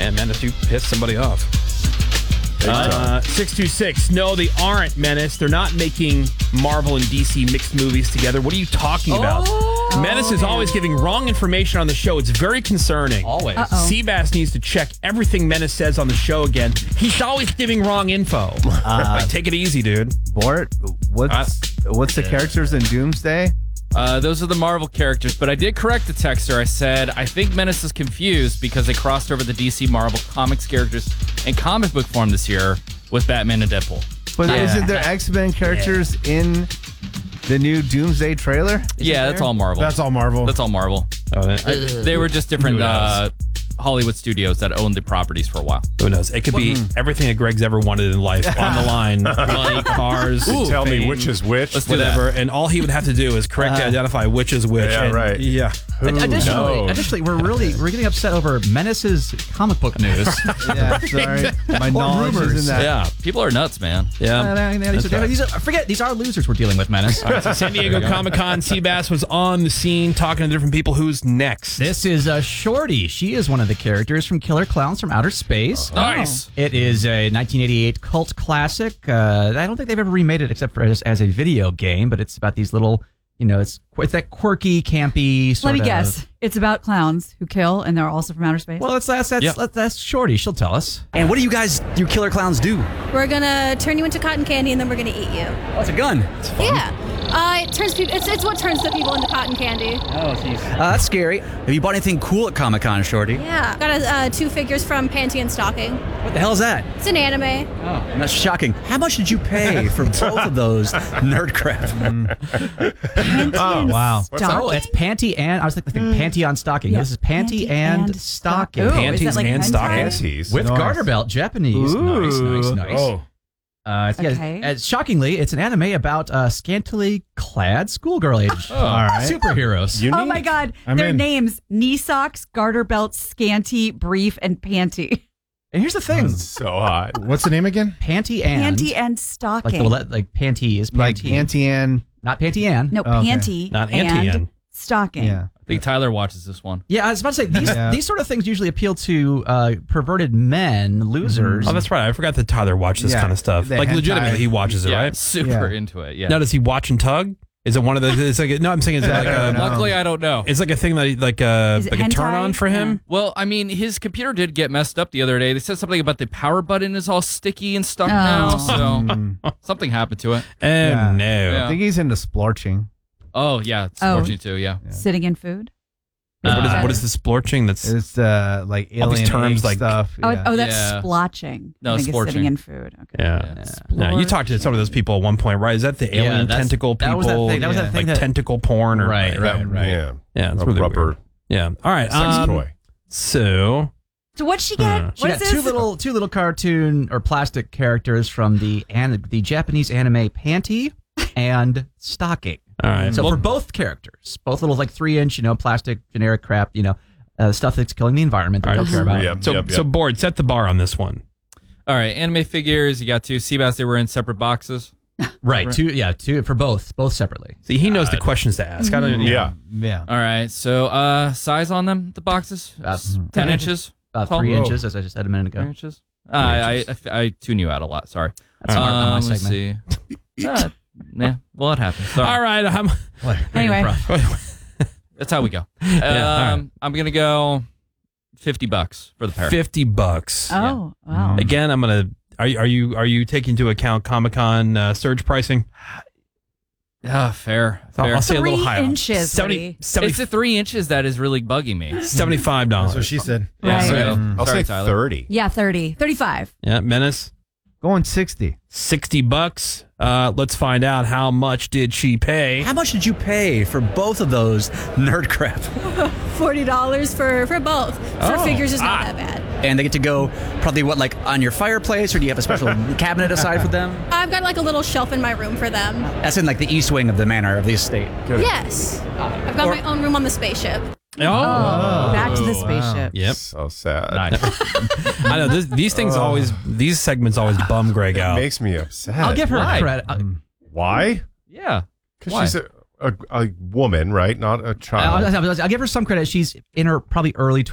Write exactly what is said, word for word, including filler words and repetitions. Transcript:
Man, Menace, you pissed somebody off. Uh, six two six. No, they aren't, Menace. They're not making Marvel and D C mixed movies together. What are you talking about? Oh. Menace is always giving wrong information on the show. It's very concerning. Always. Uh-oh. Seabass needs to check everything Menace says on the show again. He's always giving wrong info. Uh, like, take it easy, dude. Bort, what's what's the characters in Doomsday? Uh, those are the Marvel characters, but I did correct the texter. I said, I think Menace is confused because they crossed over the D C Marvel Comics characters in comic book form this year with Batman and Deadpool. But Yeah. isn't there X-Men characters in the new Doomsday trailer? yeah, that's all Marvel. That's all Marvel. That's all Marvel. Oh, I- they were just different Who knows? uh, Hollywood studios that owned the properties for a while. Who knows? It could be everything that Greg's ever wanted in life on the line. Money, cars, Ooh, Tell me fame, which is which. Let's do whatever. And all he would have to do is correctly identify which is which. Yeah, and- right. Yeah. Who Additionally, knows? additionally, we're really we're getting upset over Menace's comic book news. Yeah, sorry. My knowledge rumors. isn't that. Yeah. People are nuts, man. Yeah. these, are, these are, forget these are losers we're dealing with, Menace. San Diego Comic Con, Seabass was on the scene talking to different people. Who's next? This is uh, Shorty. She is one of the characters from Killer Clowns from Outer Space. Nice. It is a nineteen eighty-eight cult classic. Uh, I don't think they've ever remade it except for as, as a video game, but it's about these little, you know, it's it's that quirky, campy sort Let me of. guess. It's about clowns who kill, and they're also from outer space. Well, that's that's that's, Yep. that's, that's Shorty. She'll tell us. And what do you guys, you killer clowns, do? We're gonna turn you into cotton candy, and then we're gonna eat you. Oh, it's a gun. Yeah, uh, it turns people. It's, it's what turns the people into cotton candy. Oh, jeez. Uh, that's scary. Have you bought anything cool at Comic Con, Shorty? Yeah, got a, uh, two figures from Panty and Stocking. What the hell is that? It's an anime. Oh, that's shocking. How much did you pay for both of those nerd crap? oh, Wow. Stocking? Oh, it's panty and I was like, thinking panty on stocking. Yeah. This is panty, and, stocking. Ooh, is Panties that like and hentai? stockings. Panties. With Nice. garter belt, Japanese. Nice, nice, nice. Oh, Uh, yeah, Okay. uh, shockingly, it's an anime about uh, scantily clad schoolgirl age all right. superheroes. You Oh need- my God. I'm Their in. names: knee socks, garter belts, scanty, brief, and panty. And here's the thing: So hot. What's the name again? panty and Panty and like stocking. the le- like panty is panty, Like Auntie Anne. not panty and. no, Okay. panty Not and Auntie-Anne. stocking. Yeah. I think Tyler watches this one. Yeah, I was about to say these Yeah. these sort of things usually appeal to uh, perverted men, losers. Oh, that's right. I forgot that Tyler watched this Yeah, kind of stuff. the Like, hentai. legitimately, he watches it, Yeah, right? super Yeah. into it. Yeah. Now, does he watch and tug? Is it one of the? It's like a, no. I'm saying it's like a. Luckily, I don't know. It's like a thing that like a Is it like a turn hentai? on for him. Well, I mean, his computer did get messed up the other day. They said something about the power button is all sticky and stuck Oh. now, so Mm, something happened to it. Oh Yeah. no! Yeah. I think he's into splorching. Oh yeah, it's Oh. fortunate too. Yeah. Sitting in food. what is Uh, what is the splorching? That's It's uh, like All these alien terms, egg like- stuff. Oh, yeah. oh, that's Yeah. splotching. No, I think it's splorching. sitting in food. Okay. yeah. Yeah. No, you talked to some of those people at one point, right? Is that the Yeah, alien that's- tentacle that people? was that thing- that was that like thing that- tentacle porn, or Right, right, right. Yeah. Yeah, it's A really rubber weird. Yeah. All right. sex um, toy. So So what'd she get? Hmm. She What got is two this? little two little cartoon or plastic characters from the an, the Japanese anime Panty and Stocking. all right. So Well, for both characters, both little like three inch, you know, plastic generic crap, you know, uh, stuff that's killing the environment that all we right. don't care about. Yep, So yep, so yep. board set the bar on this one. All right, anime figures. You got two. Seabass. They were in separate boxes. Right, two, yeah, two for both, both separately. See, he knows the questions to ask. I don't. Yeah. Yeah. All right. So, uh, size on them. The boxes. About, Ten inches. about Tall? three Whoa. inches, as I just said a minute Three ago. inches. Uh, I, I I I tune you out a lot. Sorry. That's smart on my Um, let's segment. see. Uh, yeah. Well, it happens. Sorry. All right. I'm, Anyway. That's how we go. Um, Yeah, all right. I'm gonna go fifty bucks for the pair. fifty bucks. Oh, wow. Again, I'm gonna. Are you are you are you taking into account Comic Con uh, surge pricing? Yeah, fair. I'll, fair. I'll say a little Three higher. inches, seventy, buddy. seventy, It's the three inches that is really bugging me. seventy-five dollars. That's what she said. Yeah, Right. so- Mm. I'll sorry, say Tyler. thirty. Yeah, thirty. thirty-five. Yeah, Menace. Going sixty. sixty bucks. Uh, let's find out how much did she pay. How much did you pay for both of those nerd crap? Forty dollars for for both. For Oh. figures is not Ah. that bad. And they get to go probably what, like on your fireplace, or do you have a special cabinet aside for them? I've got like a little shelf in my room for them. That's in like the east wing of the manor of the estate. Yes, I've got Or- my own room on the spaceship. Oh, Back to the spaceship. Yep. So sad. I know this, these things always, these segments always bum Greg It out. makes me upset. I'll give her Why? credit. I'll, Why? Yeah. Because Why? she's a, a, a woman, right? Not a child. I'll, I'll- I'll give her some credit. She's in her probably early